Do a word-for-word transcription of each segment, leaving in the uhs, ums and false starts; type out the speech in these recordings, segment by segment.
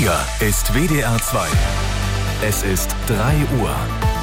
Hier ist W D R zwei. Es ist drei Uhr.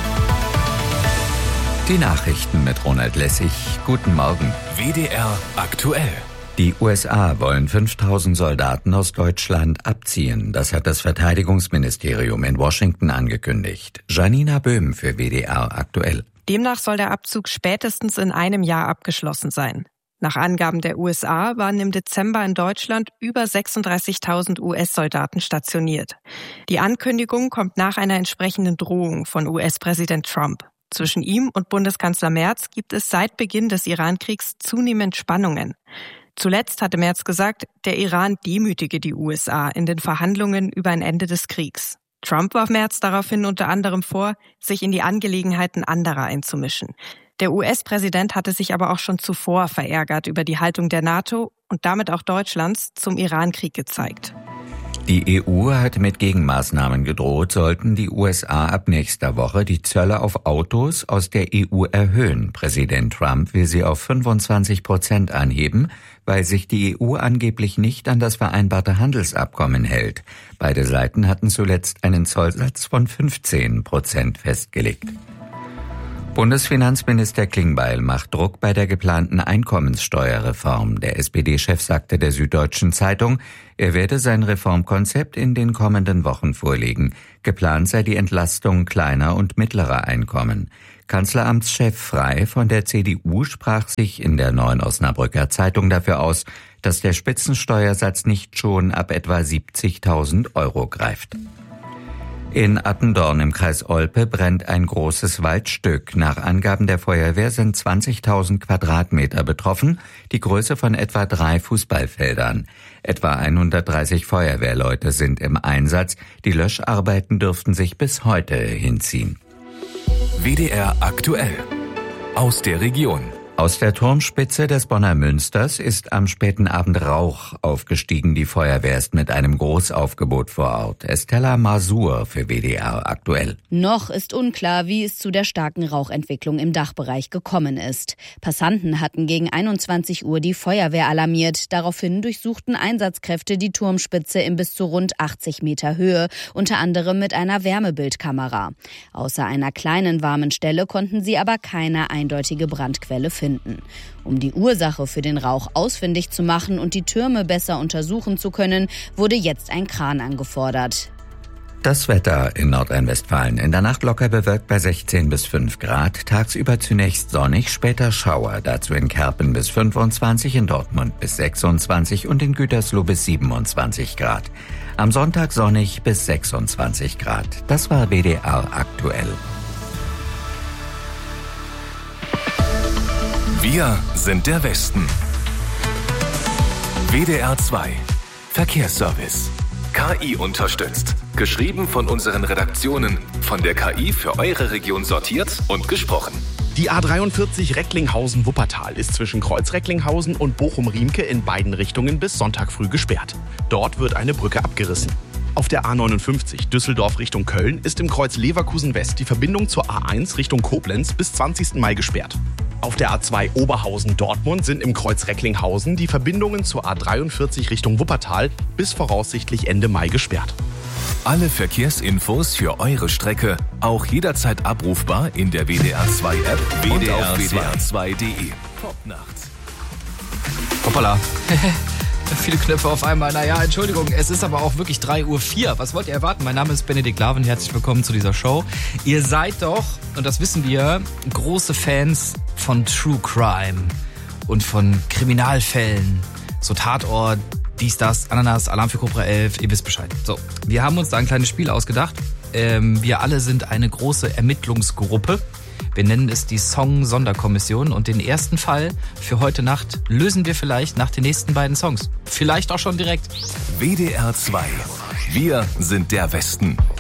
Die Nachrichten mit Ronald Lessig. Guten Morgen. W D R aktuell. Die U S A wollen fünftausend Soldaten aus Deutschland abziehen. Das hat das Verteidigungsministerium in Washington angekündigt. Janina Böhm für W D R aktuell. Demnach soll der Abzug spätestens in einem Jahr abgeschlossen sein. Nach Angaben der U S A waren im Dezember in Deutschland über sechsunddreißigtausend U S-Soldaten stationiert. Die Ankündigung kommt nach einer entsprechenden Drohung von U S-Präsident Trump. Zwischen ihm und Bundeskanzler Merz gibt es seit Beginn des Iran-Kriegs zunehmend Spannungen. Zuletzt hatte Merz gesagt, der Iran demütige die U S A in den Verhandlungen über ein Ende des Kriegs. Trump warf Merz daraufhin unter anderem vor, sich in die Angelegenheiten anderer einzumischen. Der U S-Präsident hatte sich aber auch schon zuvor verärgert über die Haltung der NATO und damit auch Deutschlands zum Iran-Krieg gezeigt. Die E U hat mit Gegenmaßnahmen gedroht, sollten die U S A ab nächster Woche die Zölle auf Autos aus der E U erhöhen. Präsident Trump will sie auf fünfundzwanzig Prozent anheben, weil sich die E U angeblich nicht an das vereinbarte Handelsabkommen hält. Beide Seiten hatten zuletzt einen Zollsatz von fünfzehn Prozent festgelegt. Bundesfinanzminister Klingbeil macht Druck bei der geplanten Einkommenssteuerreform. Der S P D-Chef sagte der Süddeutschen Zeitung, er werde sein Reformkonzept in den kommenden Wochen vorlegen. Geplant sei die Entlastung kleiner und mittlerer Einkommen. Kanzleramtschef Frey von der C D U sprach sich in der Neuen Osnabrücker Zeitung dafür aus, dass der Spitzensteuersatz nicht schon ab etwa siebzigtausend Euro greift. In Attendorn im Kreis Olpe brennt ein großes Waldstück. Nach Angaben der Feuerwehr sind zwanzigtausend Quadratmeter betroffen, die Größe von etwa drei Fußballfeldern. Etwa hundertdreißig Feuerwehrleute sind im Einsatz. Die Löscharbeiten dürften sich bis heute hinziehen. W D R aktuell. Aus der Region. Aus der Turmspitze des Bonner Münsters ist am späten Abend Rauch aufgestiegen. Die Feuerwehr ist mit einem Großaufgebot vor Ort. Estella Masur für W D R aktuell. Noch ist unklar, wie es zu der starken Rauchentwicklung im Dachbereich gekommen ist. Passanten hatten gegen einundzwanzig Uhr die Feuerwehr alarmiert. Daraufhin durchsuchten Einsatzkräfte die Turmspitze in bis zu rund achtzig Meter Höhe, unter anderem mit einer Wärmebildkamera. Außer einer kleinen warmen Stelle konnten sie aber keine eindeutige Brandquelle finden. Um die Ursache für den Rauch ausfindig zu machen und die Türme besser untersuchen zu können, wurde jetzt ein Kran angefordert. Das Wetter in Nordrhein-Westfalen. In der Nacht locker bewölkt bei sechzehn bis fünf Grad. Tagsüber zunächst sonnig, später Schauer. Dazu in Kerpen bis fünfundzwanzig, in Dortmund bis sechsundzwanzig und in Gütersloh bis siebenundzwanzig Grad. Am Sonntag sonnig bis sechsundzwanzig Grad. Das war W D R aktuell. Wir sind der Westen. W D R zwei. Verkehrsservice. K I unterstützt. Geschrieben von unseren Redaktionen. Von der K I für eure Region sortiert und gesprochen. Die A dreiundvierzig Recklinghausen-Wuppertal ist zwischen Kreuz Recklinghausen und Bochum-Riemke in beiden Richtungen bis Sonntag früh gesperrt. Dort wird eine Brücke abgerissen. Auf der A neunundfünfzig Düsseldorf Richtung Köln ist im Kreuz Leverkusen West die Verbindung zur A eins Richtung Koblenz bis zwanzigsten Mai gesperrt. Auf der A zwei Oberhausen-Dortmund sind im Kreuz Recklinghausen die Verbindungen zur A dreiundvierzig Richtung Wuppertal bis voraussichtlich Ende Mai gesperrt. Alle Verkehrsinfos für eure Strecke auch jederzeit abrufbar in der W D R zwei App und auf w d r zwei punkt d e. Top-Nacht. Hoppala. Viele Knöpfe auf einmal. Naja, Entschuldigung, es ist aber auch wirklich drei Uhr vier. Was wollt ihr erwarten? Mein Name ist Benedikt Laven. Herzlich willkommen zu dieser Show. Ihr seid doch, und das wissen wir, große Fans von True Crime und von Kriminalfällen. So Tatort, dies, das, Ananas, Alarm für Cobra elf, ihr wisst Bescheid. So, wir haben uns da ein kleines Spiel ausgedacht. Ähm, wir alle sind eine große Ermittlungsgruppe. Wir nennen es die Song-Sonderkommission und den ersten Fall für heute Nacht lösen wir vielleicht nach den nächsten beiden Songs. Vielleicht auch schon direkt. W D R zwei. Wir sind der Westen.